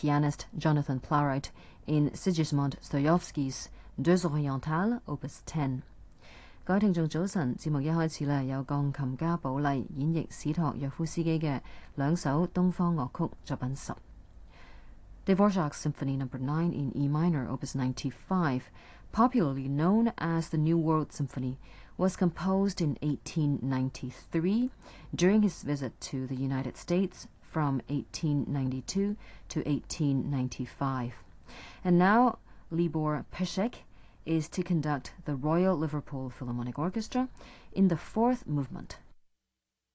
pianist Jonathan Plowright in Sigismund Stojowski's Deux Orientales Opus 10。各位聽眾早晨，節目一開始呢，有鋼琴家寶麗演繹史托若夫斯基嘅兩首東方樂曲作品10。Dvorak's Symphony No. 9 in E minor, Opus 95, popularly known as the New World Symphony, was composed in 1893 during his visit to the United States from 1892 to 1895. And now Libor Pesek is to conduct the Royal Liverpool Philharmonic Orchestra in the fourth movement.